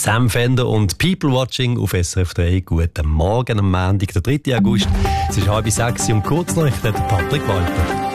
Sam Fender und People Watching auf SRF 3. Guten Morgen am Montag, der 3. August. Es ist 5:30 und Kurznachrichten hat Patrick Walter.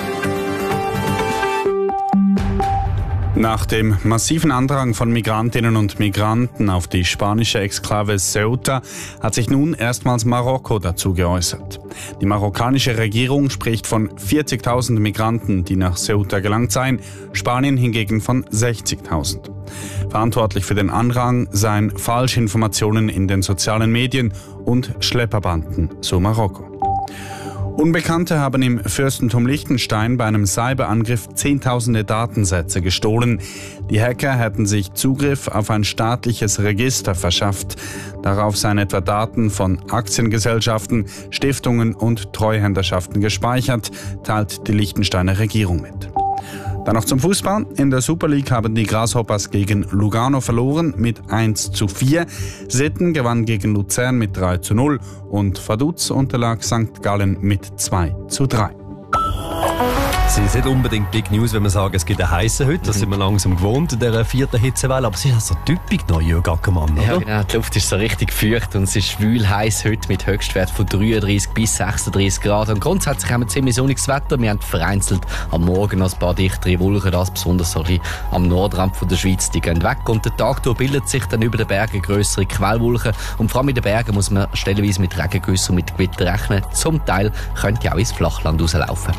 Nach dem massiven Andrang von Migrantinnen und Migranten auf die spanische Exklave Ceuta hat sich nun erstmals Marokko dazu geäußert. Die marokkanische Regierung spricht von 40.000 Migranten, die nach Ceuta gelangt seien, Spanien hingegen von 60.000. Verantwortlich für den Andrang seien Falschinformationen in den sozialen Medien und Schlepperbanden, so Marokko. Unbekannte haben im Fürstentum Liechtenstein bei einem Cyberangriff Zehntausende Datensätze gestohlen. Die Hacker hätten sich Zugriff auf ein staatliches Register verschafft. Darauf seien etwa Daten von Aktiengesellschaften, Stiftungen und Treuhänderschaften gespeichert, teilt die Liechtensteiner Regierung mit. Dann noch zum Fußball. In der Super League haben die Grasshoppers gegen Lugano verloren mit 1:4. Sitten gewann gegen Luzern mit 3:0 und Vaduz unterlag St. Gallen mit 2:3. Es ist nicht unbedingt Big News, wenn wir sagen, es gibt einen heissen heute. Das sind wir langsam gewohnt in dieser 4. Hitzewelle. Aber es ist so typisch Jürg Ackermann, oder? Ja, genau. Die Luft ist so richtig feucht und es ist schwül heiß heute mit Höchstwert von 33 bis 36 Grad. Und grundsätzlich haben wir ziemlich sonniges Wetter. Wir haben vereinzelt am Morgen noch ein paar dichtere Wolken, das besonders so ein bisschen am Nordrand von der Schweiz. Die gehen weg und der Tag durch bildet sich dann über den Bergen grössere Quellwolken. Und vor allem in den Bergen muss man stellenweise mit Regengüssen und mit Gewitter rechnen. Zum Teil könnte auch ins Flachland rauslaufen.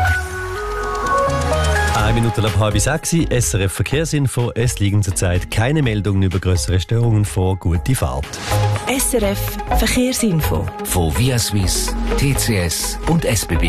1 Minute nach 5:06, SRF Verkehrsinfo. Es liegen zurzeit keine Meldungen über grössere Störungen vor. Gute Fahrt. SRF Verkehrsinfo. Von Via Suisse, TCS und SBB.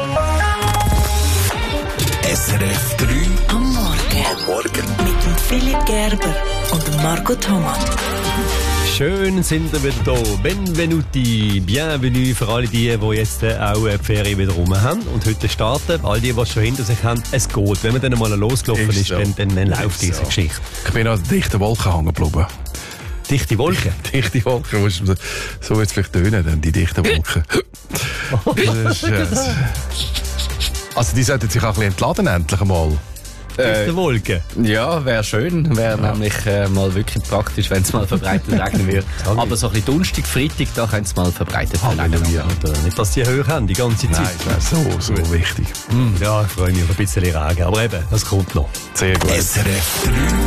SRF 3 Am Morgen. Mit dem Philipp Gerber und dem Marco Thomas. Schön sind wir wieder da. Benvenuti, bienvenue für alle die jetzt auch die Ferien wieder rum haben und heute starten. All die es schon hinter sich haben, es geht. Wenn man dann mal losgelaufen ist, so. dann läuft diese Geschichte. Ich bin an dichten Wolken hängen geblieben. Dichte Wolken? Dichte Wolken, so wird es vielleicht tönen, dann, die dichten Wolken. Das ist, also die sollten sich auch ein bisschen entladen, endlich einmal. Dichte Wolken? Ja, wäre schön. Wäre nämlich mal wirklich praktisch, wenn es mal verbreitet regnen würde. Aber so ein bisschen Donnerstag, Freitag, da könnte es mal verbreitet regnen. Nicht, dass die Höhe haben, die ganze Zeit. Nein, das wäre so wichtig. Ja, ich freue mich auf ein bisschen Regen. Aber eben, das kommt noch. Sehr gut. SRF 3